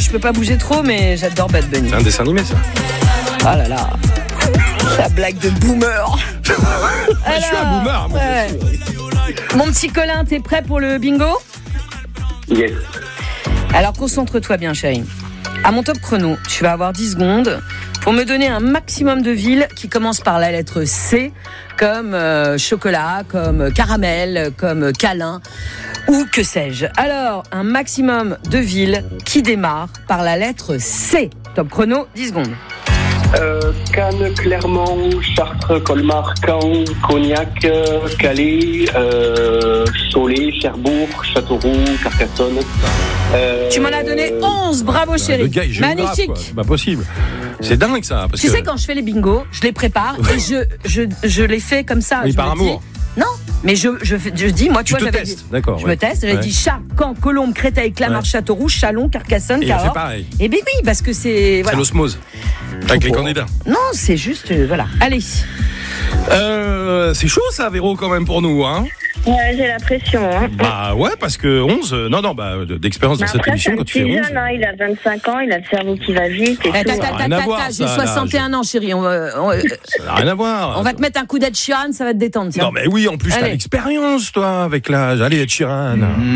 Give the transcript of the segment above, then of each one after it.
je peux pas bouger trop, mais j'adore Bad Bunny. C'est un dessin animé, ça. Ah là là. La blague de boomer. Je suis un boomer, moi. Ouais. Mon petit Colin, t'es prêt pour le bingo ? Yes. Alors concentre-toi bien, chérie. À mon top chrono, tu vas avoir 10 secondes pour me donner un maximum de villes qui commencent par la lettre C, comme chocolat, comme caramel, comme câlin, ou que sais-je. Alors, un maximum de villes qui démarrent par la lettre C. Top chrono, 10 secondes. Cannes, Clermont, Chartres, Colmar, Caen, Cognac, Calais, Cholet, Cherbourg, Châteauroux, Carcassonne. Tu m'en as donné 11, bravo chérie. Le gars, il est géographe, magnifique. quoi. C'est pas possible. C'est dingue, ça. Parce Tu que... sais, quand je fais les bingos, je les prépare et je les fais comme ça. Oui, je par me amour. dis, non, mais je dis, moi, Tu te j'avais testes, dit, d'accord. je me teste, j'avais dit Chartres, Caen, Colombes, Créteil, Clamart, Châteaurough, Châlons, Carcassonne, Et il a fait Cahors. pareil. Et bien oui, parce que c'est... C'est Voilà. l'osmose. Avec les candidats. Non, c'est juste... voilà. Allez. C'est chaud, ça, Véro, quand même, pour nous, hein. Ouais, j'ai la pression. Hein. Bah ouais, parce que 11, d'expérience dans cette Après, émission, c'est un quand tu fais petit 11. jeune, hein, il a 25 ans, il a le cerveau qui va vite et tout. rien à voir, J'ai ça, 61 ans, chérie. On va Ça n'a rien à voir. te mettre un coup d'Ed Sheeran, ça va te détendre. Tiens. Non, mais oui, en plus, t'as Allez. l'expérience, toi, avec l'âge. Allez, Ed Sheeran.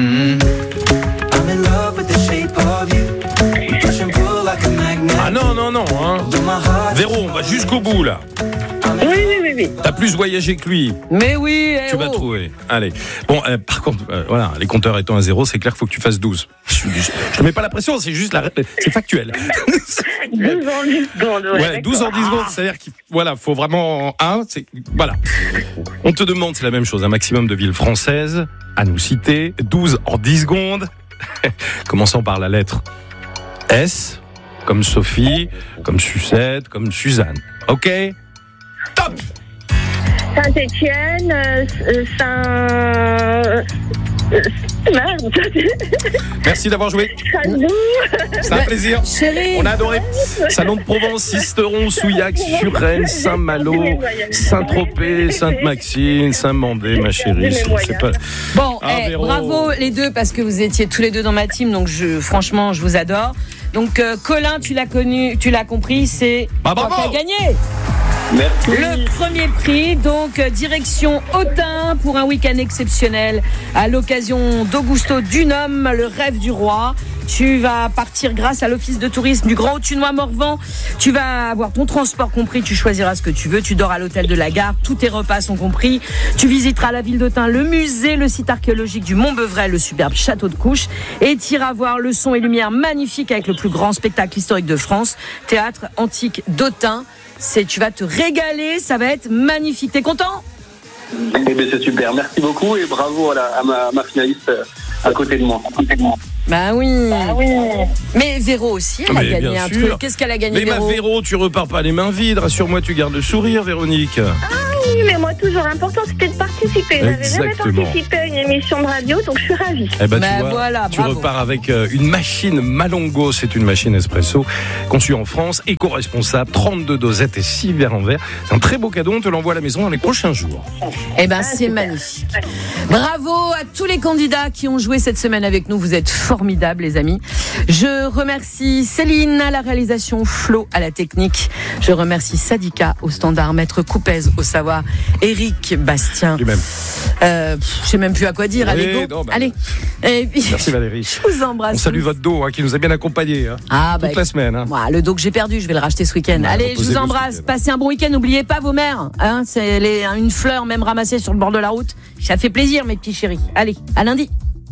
Ah non, hein. Véro, on va jusqu'au bout, là. Oui. T'as plus voyagé que lui. Mais oui, Tu vas trouver. Allez. Bon, par contre, voilà, les compteurs étant à 0, c'est clair qu'il faut que tu fasses 12. Je te mets pas la pression, c'est juste c'est factuel. 12 ans 10 secondes. Ouais, 12 en 10 secondes, c'est-à-dire qu'il faut vraiment voilà. On te demande, c'est la même chose, un maximum de villes françaises à nous citer, 12 en 10 secondes, commençant par la lettre S, comme Sophie, comme Sucette, comme Suzanne. Ok ? Top ! Saint-Étienne, Merde. Merci d'avoir joué. C'est un plaisir. Chérie. On a adoré. Salon de Provence, Sisteron, Souillac, Suresnes, Saint-Malo, Saint-Tropez, Sainte-Maxime, Saint-Mandé, ma chérie. C'est pas... Bon, Véro. bravo les deux parce que vous étiez tous les deux dans ma team, donc franchement, je vous adore. Donc Colin, tu l'as compris, c'est toi bravo. qui as gagné. Merci. Le premier prix, donc direction Autun pour un week-end exceptionnel à l'occasion d'Augusto Dunhomme, le rêve du roi. Tu vas partir grâce à l'office de tourisme du Grand Autunois Morvan. Tu vas avoir ton transport compris, tu choisiras ce que tu veux. Tu dors à l'hôtel de la gare, tous tes repas sont compris. Tu visiteras la ville d'Autun, le musée, le site archéologique du Mont-Beuvray, le superbe château de Couches. Et tu iras voir le son et lumière magnifique avec le plus grand spectacle historique de France, théâtre antique d'Autun. Tu vas te régaler, ça va être magnifique. T'es content ? Eh bien, c'est super. Merci beaucoup et bravo à ma finaliste à côté de moi. Bah oui. Mais Véro aussi, elle a gagné un truc. Qu'est-ce qu'elle a gagné, Mais ma Véro, tu repars pas les mains vides. Rassure-moi, tu gardes le sourire, Véronique. Oui, mais moi, toujours important, c'était de participer. J'avais jamais Exactement. participé à une émission de radio, donc je suis ravie. Eh ben, Bah tu vois, voilà, tu bravo. repars avec une machine Malongo. C'est une machine espresso conçue en France, éco-responsable, 32 dosettes et 6 verres en verre. C'est un très beau cadeau. On te l'envoie à la maison dans les prochains jours. Eh ben, c'est magnifique. Bravo à tous les candidats qui ont joué cette semaine avec nous. Vous êtes formidables, les amis. Je remercie Céline à la réalisation, Flo à la technique. Je remercie Sadika au standard, Maître Coupez au savoir, Eric Bastien. Lui-même. Je sais même plus à quoi dire. Allez, Oui, go. non, bah, Allez. Et puis, Merci Valérie. je vous embrasse. On salue tous. votre dos qui nous a bien accompagnés toute la semaine. Moi, le dos que j'ai perdu, je vais le racheter ce week-end. Ouais, Allez, je vous reposez-le ce embrasse. week-end. Passez un bon week-end. N'oubliez pas vos mères. C'est une fleur même ramassée sur le bord de la route. Ça fait plaisir, mes petits chéris. Allez, à lundi.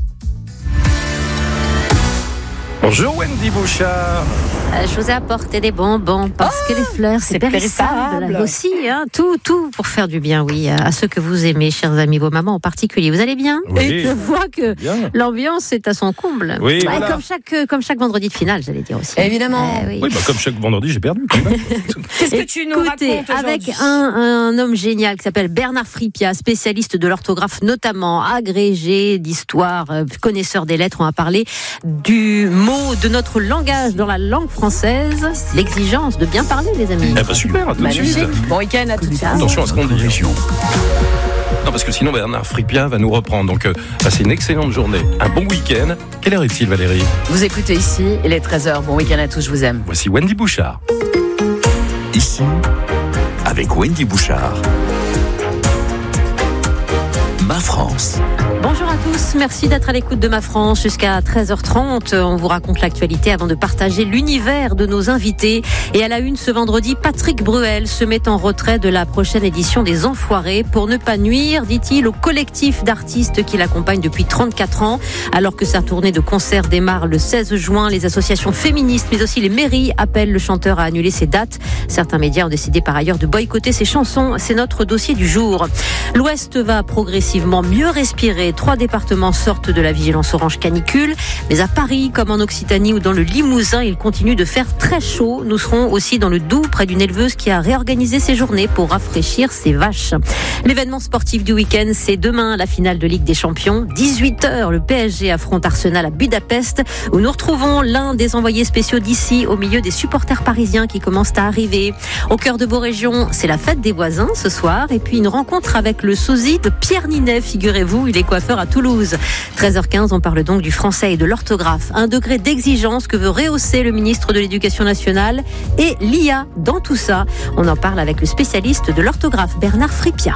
Bonjour Wendy Bouchard. Je vous ai apporté des bonbons parce que les fleurs, c'est périssable. périssable. Aussi, tout pour faire du bien, oui, à ceux que vous aimez, chers amis, vos mamans en particulier. Vous allez bien ? Oui. Et je vois que Bien. l'ambiance est à son comble. Oui, Ouais, voilà. comme chaque vendredi de finale, j'allais dire aussi. Évidemment. Oui. Oui, comme chaque vendredi, j'ai perdu. Quand même. Qu'est-ce que tu nous Écoutez, racontes avec aujourd'hui ? un homme génial qui s'appelle Bernard Fripia, spécialiste de l'orthographe notamment, agrégé d'histoire, connaisseur des lettres, on va parler du mot de notre langage dans la langue française, l'exigence de bien parler, les amis. Eh ben super, à tout de suite. Magnifique. Bon week-end à toutes. Attention à ce qu'on dit. Non, parce que sinon Bernard Fripia va nous reprendre. Donc, passez une excellente journée, un bon week-end. Quelle heure est-il, Valérie ? Vous écoutez ici, il est 13h. Bon week-end à tous, je vous aime. Voici Wendy Bouchard. Ici, avec Wendy Bouchard. Ma France. Bonjour à tous, merci d'être à l'écoute de Ma France jusqu'à 13h30. On vous raconte l'actualité avant de partager l'univers de nos invités. Et à la une ce vendredi, Patrick Bruel se met en retrait de la prochaine édition des Enfoirés pour ne pas nuire, dit-il, au collectif d'artistes qui l'accompagne depuis 34 ans. Alors que sa tournée de concert démarre le 16 juin, les associations féministes mais aussi les mairies appellent le chanteur à annuler ses dates. Certains médias ont décidé par ailleurs de boycotter ses chansons. C'est notre dossier du jour. L'Ouest va progressivement mieux respirer. 3 départements sortent de la vigilance orange canicule. Mais à Paris, comme en Occitanie ou dans le Limousin, il continue de faire très chaud. Nous serons aussi dans le Doubs, près d'une éleveuse qui a réorganisé ses journées pour rafraîchir ses vaches. L'événement sportif du week-end, c'est demain, la finale de Ligue des Champions. 18h, le PSG affronte Arsenal à Budapest, où nous retrouvons l'un des envoyés spéciaux d'ici, au milieu des supporters parisiens qui commencent à arriver. Au cœur de Beaurégion, c'est la fête des voisins ce soir. Et puis une rencontre avec le sosie de Pierre Ninet, figurez-vous, il est coiffeur à Toulouse. 13h15, on parle donc du français et de l'orthographe. Un degré d'exigence que veut rehausser le ministre de l'Éducation nationale et l'IA dans tout ça. On en parle avec le spécialiste de l'orthographe Bernard Fripia.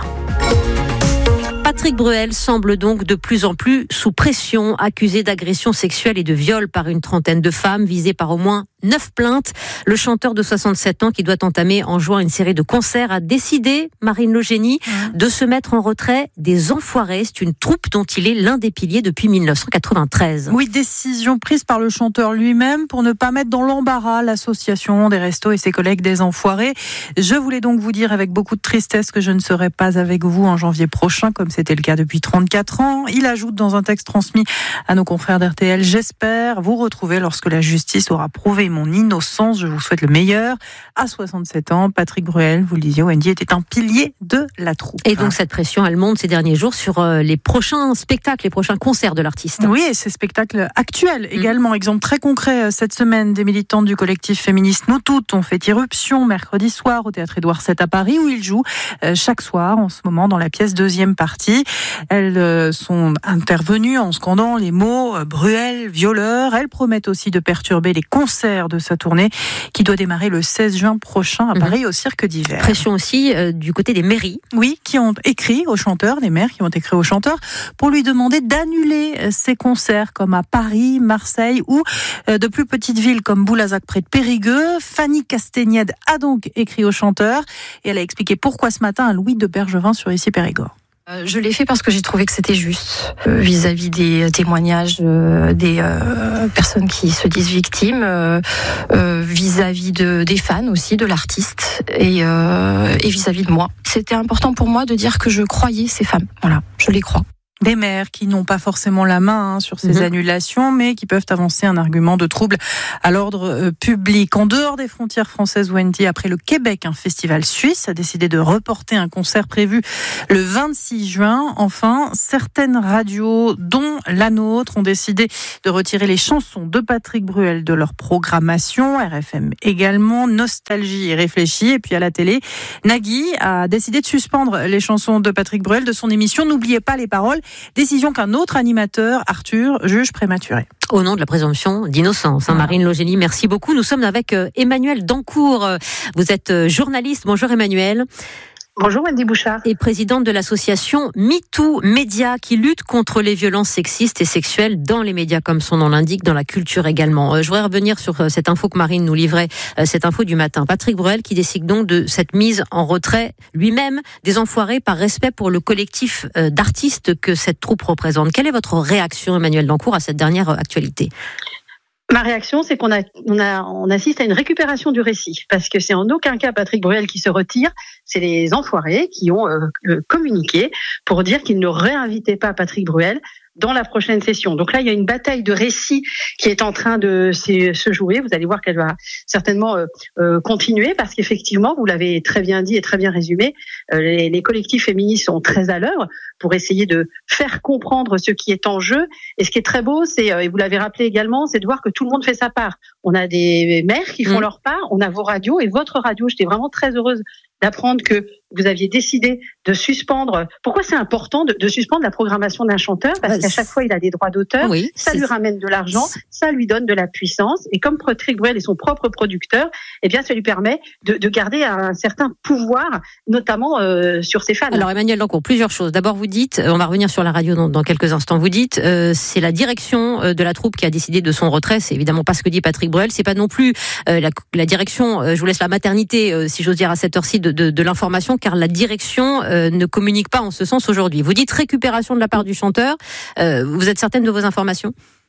Patrick Bruel semble donc de plus en plus sous pression, accusé d'agression sexuelle et de viol par une trentaine de femmes, visées par au moins 9 plaintes. Le chanteur de 67 ans, qui doit entamer en juin une série de concerts, a décidé, Marine Logénie, de se mettre en retrait des Enfoirés. C'est une troupe dont il est l'un des piliers depuis 1993. Oui, décision prise par le chanteur lui-même pour ne pas mettre dans l'embarras l'association des restos et ses collègues des Enfoirés. Je voulais donc vous dire avec beaucoup de tristesse que je ne serai pas avec vous en janvier prochain, comme c'était le cas depuis 34 ans. Il ajoute dans un texte transmis à nos confrères d'RTL: j'espère vous retrouver lorsque la justice aura prouvé mon innocence. Je vous souhaite le meilleur. À 67 ans, Patrick Bruel, vous le disiez, Wendy, était un pilier de la troupe. Et donc cette pression, elle monte ces derniers jours sur les prochains spectacles, les prochains concerts de l'artiste. Oui, et ces spectacles actuels également. Exemple très concret, cette semaine, des militantes du collectif féministe Nous Toutes ont fait irruption mercredi soir au Théâtre Édouard VII à Paris, où ils jouent chaque soir en ce moment dans la pièce deuxième partie. Elles sont intervenues en scandant les mots Bruel, violeur. Elles promettent aussi de perturber les concerts de sa tournée qui doit démarrer le 16 juin prochain à Paris au Cirque d'Hiver. Pression aussi du côté des mairies. Oui, qui ont écrit au chanteur, des maires qui ont écrit au chanteur pour lui demander d'annuler ses concerts comme à Paris, Marseille ou de plus petites villes comme Boulazac près de Périgueux. Fanny Castagnède a donc écrit au chanteur et elle a expliqué pourquoi ce matin à Louis de Bergevin sur Ici Périgord. Je l'ai fait parce que j'ai trouvé que c'était juste vis-à-vis des témoignages des personnes qui se disent victimes, vis-à-vis des fans aussi, de l'artiste et vis-à-vis de moi. C'était important pour moi de dire que je croyais ces femmes. Voilà, je les crois. Des maires qui n'ont pas forcément la main sur ces annulations, mais qui peuvent avancer un argument de trouble à l'ordre public. En dehors des frontières françaises, Wendy, après le Québec, un festival suisse a décidé de reporter un concert prévu le 26 juin. Enfin, certaines radios, dont la nôtre, ont décidé de retirer les chansons de Patrick Bruel de leur programmation. RFM également, Nostalgie et Réfléchie. Et puis à la télé, Nagui a décidé de suspendre les chansons de Patrick Bruel de son émission N'oubliez pas les paroles. Décision qu'un autre animateur, Arthur, juge prématurée. Au nom de la présomption d'innocence. Marine Logénie, merci beaucoup. Nous sommes avec Emmanuel Dancourt. Vous êtes journaliste. Bonjour Emmanuel. Bonjour Wendy Bouchard. Et présidente de l'association MeToo Média qui lutte contre les violences sexistes et sexuelles dans les médias, comme son nom l'indique, dans la culture également. Je voudrais revenir sur cette info que Marine nous livrait, cette info du matin. Patrick Bruel qui décide donc de cette mise en retrait lui-même des Enfoirés par respect pour le collectif d'artistes que cette troupe représente. Quelle est votre réaction, Emmanuel Dancourt, à cette dernière actualité ? Ma réaction, c'est qu'on assiste à une récupération du récit, parce que c'est en aucun cas Patrick Bruel qui se retire, c'est les Enfoirés qui ont communiqué pour dire qu'ils ne réinvitaient pas Patrick Bruel dans la prochaine session. Donc là, il y a une bataille de récits qui est en train de se jouer. Vous allez voir qu'elle va certainement continuer, parce qu'effectivement, vous l'avez très bien dit et très bien résumé, les collectifs féministes sont très à l'œuvre pour essayer de faire comprendre ce qui est en jeu. Et ce qui est très beau, c'est, et vous l'avez rappelé également, c'est de voir que tout le monde fait sa part. On a des maires qui font leur part, on a vos radios et votre radio. J'étais vraiment très heureuse d'apprendre que vous aviez décidé de suspendre. Pourquoi c'est important de suspendre la programmation d'un chanteur? Parce qu'à chaque fois, il a des droits d'auteur. Oui, ça lui ramène de l'argent, ça lui donne de la puissance. Et comme Patrick Bruel est son propre producteur, eh bien, ça lui permet de garder un certain pouvoir, notamment sur ses fans. Alors, Emmanuel Dancourt, plusieurs choses. D'abord, vous dites, on va revenir sur la radio dans quelques instants. Vous dites, c'est la direction de la troupe qui a décidé de son retrait. C'est évidemment pas ce que dit Patrick Bruel. C'est pas non plus la direction. Je vous laisse la maternité, si j'ose dire, à cette heure-ci de l'information, car la direction ne communique pas en ce sens aujourd'hui. Vous dites récupération de la part du chanteur. Vous êtes certaine de vos informations?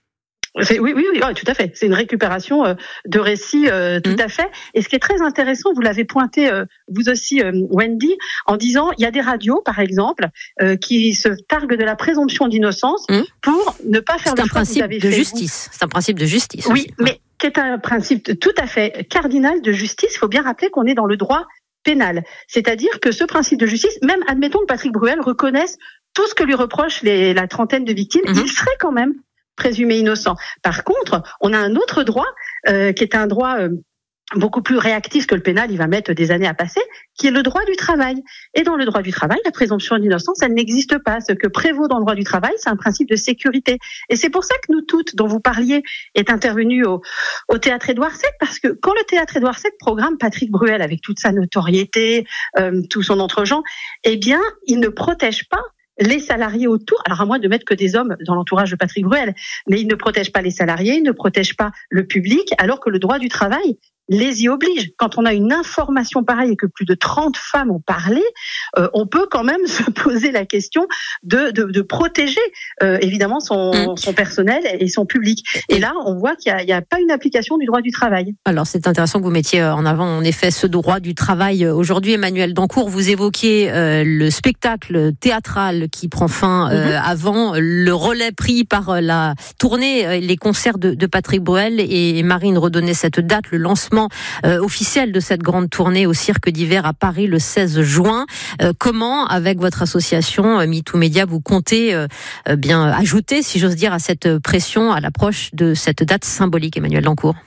Oui, tout à fait. C'est une récupération de récits, tout à fait. Et ce qui est très intéressant, vous l'avez pointé vous aussi, Wendy, en disant il y a des radios, par exemple, qui se targuent de la présomption d'innocence pour ne pas faire le choix que vous avez fait. C'est un principe de justice. Oui, aussi. mais qui est un principe tout à fait cardinal de justice. Il faut bien rappeler qu'on est dans le droit pénal. C'est-à-dire que ce principe de justice, même admettons que Patrick Bruel reconnaisse tout ce que lui reprochent la trentaine de victimes, il serait quand même présumé innocent. Par contre, on a un autre droit qui est un droit beaucoup plus réactif que le pénal, il va mettre des années à passer, qui est le droit du travail. Et dans le droit du travail, la présomption d'innocence, elle n'existe pas. Ce que prévaut dans le droit du travail, c'est un principe de sécurité. Et c'est pour ça que nous toutes, dont vous parliez, est intervenue au Théâtre Édouard VII, parce que quand le Théâtre Édouard VII programme Patrick Bruel avec toute sa notoriété, tout son entre-gens, eh bien, il ne protège pas les salariés autour, alors à moins de mettre que des hommes dans l'entourage de Patrick Bruel, mais il ne protège pas les salariés, il ne protège pas le public, alors que le droit du travail les y oblige. Quand on a une information pareille et que plus de 30 femmes ont parlé, on peut quand même se poser la question de protéger évidemment son personnel et son public. Et là, on voit qu'il n'y a pas une application du droit du travail. Alors, c'est intéressant que vous mettiez en avant, en effet, ce droit du travail. Aujourd'hui, Emmanuel Dancourt, vous évoquiez le spectacle théâtral qui prend fin avant le relais pris par la tournée, les concerts de Patrick Bruel, et Marine redonnait cette date, le lancement officiel de cette grande tournée au Cirque d'Hiver à Paris le 16 juin. Comment, avec votre association MeToo Média, vous comptez bien ajouter, si j'ose dire, à cette pression à l'approche de cette date symbolique, Emmanuel Dancourt?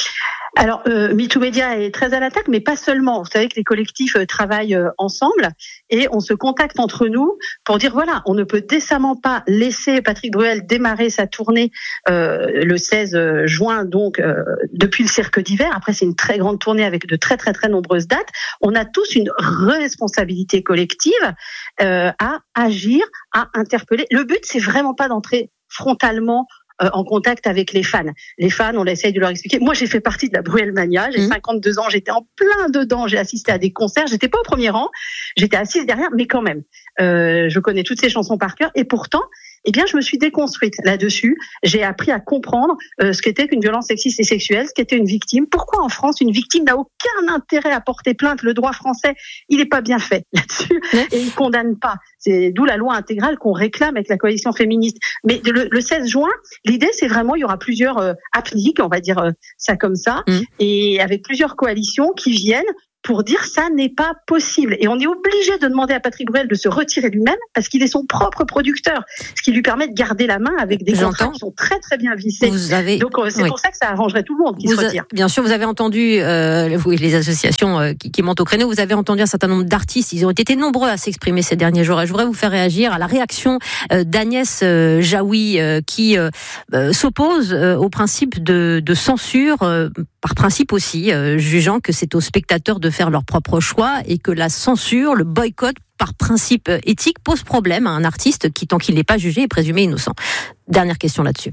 Alors, MeToo Média est très à l'attaque, mais pas seulement. Vous savez que les collectifs travaillent ensemble et on se contacte entre nous pour dire voilà, on ne peut décemment pas laisser Patrick Bruel démarrer sa tournée le 16 juin, donc depuis le Cirque d'Hiver. Après, c'est une très grande tournée avec de très très très nombreuses dates. On a tous une responsabilité collective à agir, à interpeller. Le but, c'est vraiment pas d'entrer frontalement en contact avec les fans. Les fans, on essaye de leur expliquer. Moi, j'ai fait partie de la Bruelmania. J'ai 52 ans, j'étais en plein dedans. J'ai assisté à des concerts. J'étais pas au premier rang. J'étais assise derrière, mais quand même. Je connais toutes ces chansons par cœur. Et pourtant, eh bien, je me suis déconstruite là-dessus. J'ai appris à comprendre ce qu'était qu'une violence sexiste et sexuelle, ce qu'était une victime. Pourquoi en France, une victime n'a aucun intérêt à porter plainte? Le droit français, il n'est pas bien fait là-dessus et il condamne pas. C'est d'où la loi intégrale qu'on réclame avec la coalition féministe. Mais le 16 juin, l'idée, c'est vraiment, il y aura plusieurs appliques, on va dire ça comme ça, et avec plusieurs coalitions qui viennent pour dire ça n'est pas possible. Et on est obligé de demander à Patrick Bruel de se retirer lui-même parce qu'il est son propre producteur, ce qui lui permet de garder la main avec des contrats qui sont très très bien vissés. Donc c'est pour ça que ça arrangerait tout le monde qui se retire. Bien sûr, vous avez entendu les associations qui montent au créneau, vous avez entendu un certain nombre d'artistes, ils ont été nombreux à s'exprimer ces derniers jours. Et je voudrais vous faire réagir à la réaction d'Agnès Jaoui qui s'oppose au principe de censure, par principe aussi, jugeant que c'est aux spectateurs de faire leur propre choix et que la censure, le boycott, par principe éthique, pose problème à un artiste qui, tant qu'il n'est pas jugé, est présumé innocent. Dernière question là-dessus.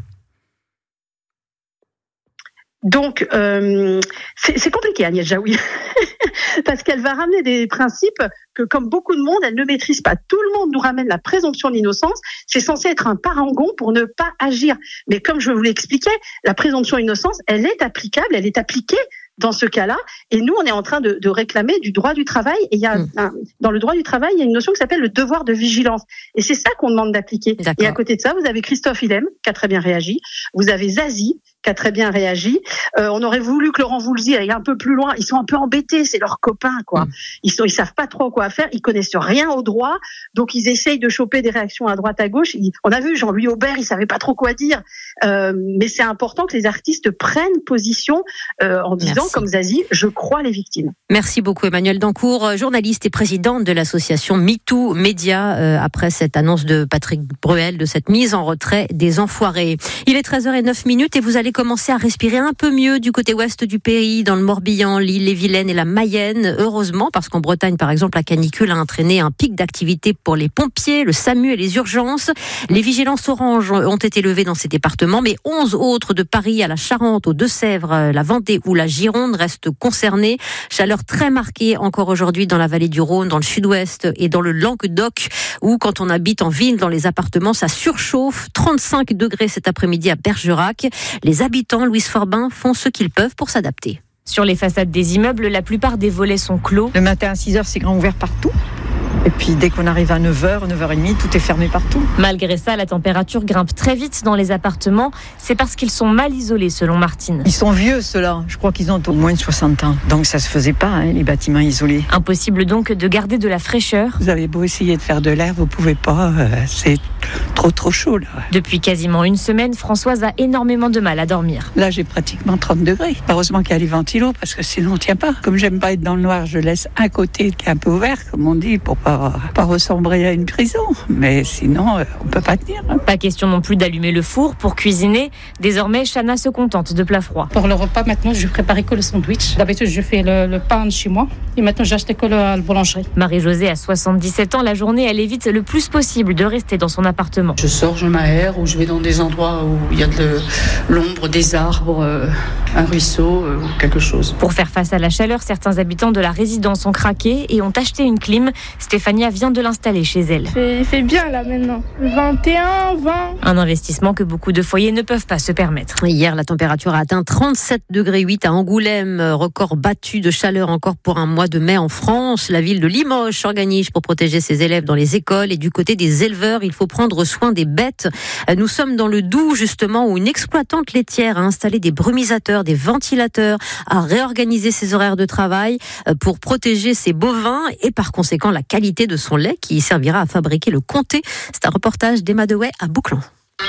Donc, c'est compliqué, Agnès Jaoui, parce qu'elle va ramener des principes que, comme beaucoup de monde, elle ne maîtrise pas. Tout le monde nous ramène la présomption d'innocence. C'est censé être un parangon pour ne pas agir. Mais comme je vous l'expliquais, la présomption d'innocence, elle est applicable, elle est appliquée dans ce cas-là. Et nous, on est en train de réclamer du droit du travail. Et il y a dans le droit du travail, il y a une notion qui s'appelle le devoir de vigilance. Et c'est ça qu'on demande d'appliquer. Et à côté de ça, vous avez Christophe Willem, qui a très bien réagi. Vous avez Zazie, qui a très bien réagi. On aurait voulu que Laurent Voulzy aille un peu plus loin. Ils sont un peu embêtés, c'est leurs copains, quoi. Ils savent pas trop quoi faire. Ils connaissent rien au droit, donc ils essayent de choper des réactions à droite, à gauche. On a vu Jean-Louis Aubert, il savait pas trop quoi dire. Mais c'est important que les artistes prennent position en disant, comme Zazie, je crois les victimes. Merci beaucoup Emmanuelle Dancourt, journaliste et présidente de l'association MeToo Média, après cette annonce de Patrick Bruel de cette mise en retrait des enfoirés. Il est 13h09 et vous allez commencer à respirer un peu mieux du côté ouest du pays, dans le Morbihan, l'Ille-et-Vilaine et la Mayenne. Heureusement, parce qu'en Bretagne, par exemple, la canicule a entraîné un pic d'activité pour les pompiers, le SAMU et les urgences. Les vigilances orange ont été levées dans ces départements, mais 11 autres de Paris à la Charente, aux Deux-Sèvres, la Vendée ou la Gironde restent concernés. Chaleur très marquée encore aujourd'hui dans la vallée du Rhône, dans le sud-ouest et dans le Languedoc, où quand on habite en ville, dans les appartements, ça surchauffe. 35 degrés cet après-midi à Bergerac. Les habitants, Louise Forbin, font ce qu'ils peuvent pour s'adapter. Sur les façades des immeubles, la plupart des volets sont clos. Le matin à 6h, c'est grand ouvert partout. Et puis dès qu'on arrive à 9h, 9h30, tout est fermé partout. Malgré ça, la température grimpe très vite dans les appartements. C'est parce qu'ils sont mal isolés, selon Martine. Ils sont vieux, ceux-là. Je crois qu'ils ont au moins de 60 ans. Donc ça se faisait pas, les bâtiments isolés. Impossible donc de garder de la fraîcheur. Vous avez beau essayer de faire de l'air, vous pouvez pas. C'est trop chaud, là. Depuis quasiment une semaine, Françoise a énormément de mal à dormir. Là, j'ai pratiquement 30 degrés. Heureusement qu'il y a les ventilos, parce que sinon on tient pas. Comme j'aime pas être dans le noir, je laisse un côté qui est un peu ouvert, comme on dit, pour pas ressembler à une prison. Mais sinon, on peut pas tenir. Pas question non plus d'allumer le four pour cuisiner. Désormais, Chana se contente de plats froids. Pour le repas, maintenant, je préparais que le sandwich. D'habitude, je fais le pain de chez moi. Et maintenant, j'ai acheté que la boulangerie. Marie-Josée a 77 ans. La journée, elle évite le plus possible de rester dans son appartement. Je sors, je m'aère, ou je vais dans des endroits où il y a de l'ombre, des arbres, un ruisseau, ou quelque chose. Pour faire face à la chaleur, certains habitants de la résidence ont craqué et ont acheté une clim. Stéphania vient de l'installer chez elle. Il fait bien là maintenant. 21, 20. Un investissement que beaucoup de foyers ne peuvent pas se permettre. Hier, la température a atteint 37,8 degrés à Angoulême. Record battu de chaleur encore pour un mois de mai en France. La ville de Limoges s'organise pour protéger ses élèves dans les écoles. Et du côté des éleveurs, il faut prendre soin des bêtes. Nous sommes dans le Doubs, justement, où une exploitante laitière a installé des brumisateurs, des ventilateurs, a réorganisé ses horaires de travail pour protéger ses bovins et par conséquent la qualité de son lait qui servira à fabriquer le comté. C'est un reportage d'Emma Dewey à Bouclan.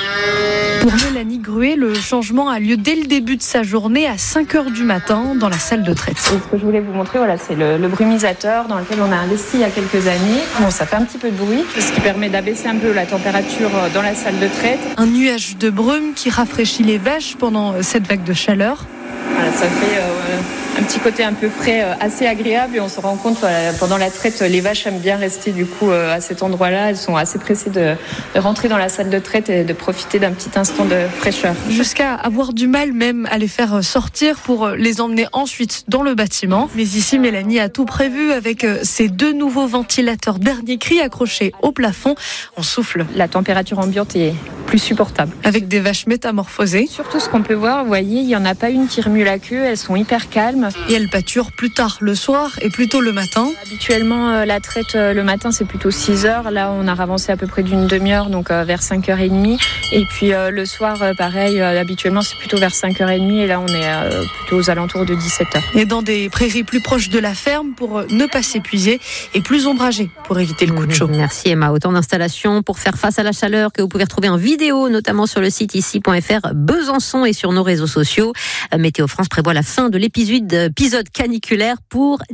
Pour Mélanie Gruet, le changement a lieu dès le début de sa journée à 5h du matin dans la salle de traite. Ce que je voulais vous montrer, c'est le brumisateur dans lequel on a investi il y a quelques années. Bon, ça fait un petit peu de bruit, ce qui permet d'abaisser un peu la température dans la salle de traite. Un nuage de brume qui rafraîchit les vaches pendant cette vague de chaleur. Voilà, ça fait un petit côté un peu frais, assez agréable, et on se rend compte pendant la traite, les vaches aiment bien rester du coup à cet endroit-là. Elles sont assez pressées de rentrer dans la salle de traite et de profiter d'un petit instant de fraîcheur. Jusqu'à avoir du mal même à les faire sortir pour les emmener ensuite dans le bâtiment. Mais ici, Mélanie a tout prévu avec ces 2 nouveaux ventilateurs dernier cri accrochés au plafond. On souffle. La température ambiante est plus supportable. Avec des vaches métamorphosées. Surtout ce qu'on peut voir, vous voyez, il n'y en a pas une qui remue la queue, elles sont hyper calmes. Et elles pâturent plus tard le soir et plus tôt le matin. Habituellement, la traite le matin, c'est plutôt 6h. Là, on a ravancé à peu près d'une demi-heure, donc vers 5h30. Et puis le soir, pareil, habituellement, c'est plutôt vers 5h30. Et là, on est plutôt aux alentours de 17h. Et dans des prairies plus proches de la ferme pour ne pas s'épuiser et plus ombragées pour éviter le coup de chaud. Merci Emma. Autant d'installations pour faire face à la chaleur que vous pouvez retrouver en vidéo, notamment sur le site ici.fr Besançon et sur nos réseaux sociaux. Météo France prévoit la fin de l'épisode caniculaire pour